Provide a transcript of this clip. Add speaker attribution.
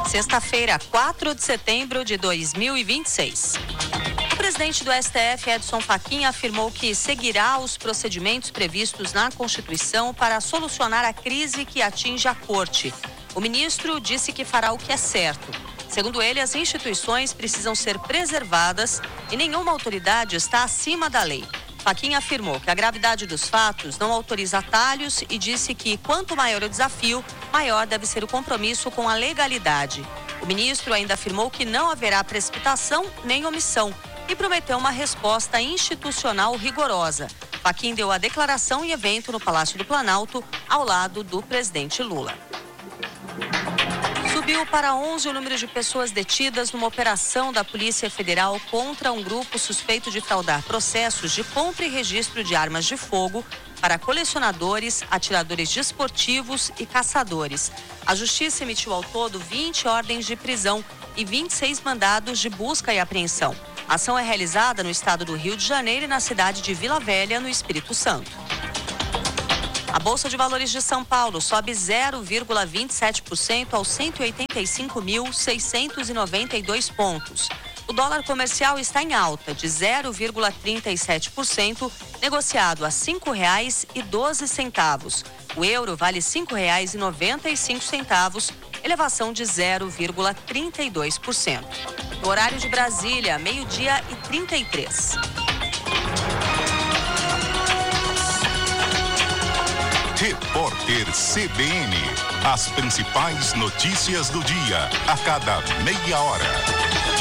Speaker 1: Sexta-feira, 4 de setembro de 2026. O presidente do STF, Edson Fachin, afirmou que seguirá os procedimentos previstos na Constituição para solucionar a crise que atinge a Corte. O ministro disse que fará o que é certo. Segundo ele, as instituições precisam ser preservadas e nenhuma autoridade está acima da lei. Fachin afirmou que a gravidade dos fatos não autoriza atalhos e disse que, quanto maior o desafio, maior deve ser o compromisso com a legalidade. O ministro ainda afirmou que não haverá precipitação nem omissão e prometeu uma resposta institucional rigorosa. Fachin deu a declaração em evento no Palácio do Planalto, ao lado do presidente Lula. Subiu para 11 o número de pessoas detidas numa operação da Polícia Federal contra um grupo suspeito de fraudar processos de compra e registro de armas de fogo para colecionadores, atiradores desportivos e caçadores. A Justiça emitiu ao todo 20 ordens de prisão e 26 mandados de busca e apreensão. A ação é realizada no estado do Rio de Janeiro e na cidade de Vila Velha, no Espírito Santo. A Bolsa de Valores de São Paulo sobe 0,27% aos 185.692 pontos. O dólar comercial está em alta de 0,37%, negociado a R$ 5,12. O euro vale R$ 5,95, elevação de 0,32%. No horário de Brasília, 12h33.
Speaker 2: Repórter CBN. As principais notícias do dia, a cada meia hora.